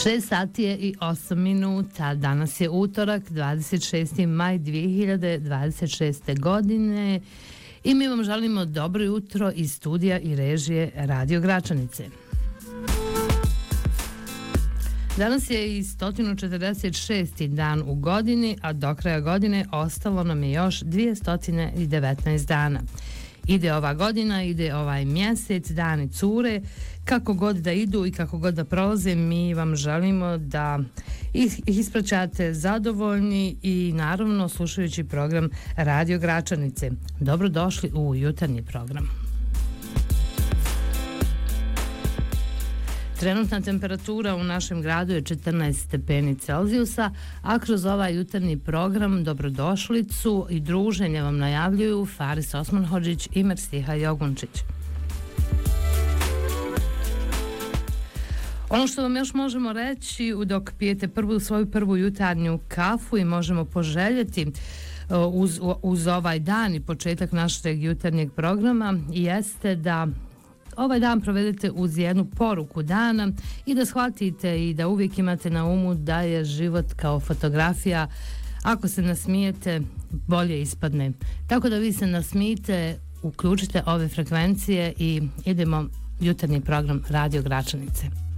6 sati je i 8 minuta. Danas je utorak, 26. maj 2026. godine i mi vam želimo dobro jutro iz studija i režije Radio Gračanice. Danas je i 146. dan u godini, a do kraja godine ostalo nam je još 219 dana. Ide ova godina, ide ovaj mjesec, dani cure, kako god da idu i kako god da prolaze, mi vam želimo da ih ispraćate zadovoljni i naravno slušajući program Radio Gračanice. Dobrodošli u jutarnji program. Trenutna temperatura u našem gradu je 14 stepeni Celzijusa, a kroz ovaj jutarnji program dobrodošlicu i druženje vam najavljuju Faris Osmanhodžić i Merstiha Jogunčić. Ono što vam još možemo reći dok pijete svoju prvu jutarnju kafu i možemo poželjeti uz ovaj dan i početak našeg jutarnjeg programa jeste da ovaj dan provedete uz jednu poruku dana i da shvatite i da uvijek imate na umu da je život kao fotografija. Ako se nasmijete, bolje ispadne. Tako da vi se nasmijete, uključite ove frekvencije i idemo jutarnji program Radio Gračanice.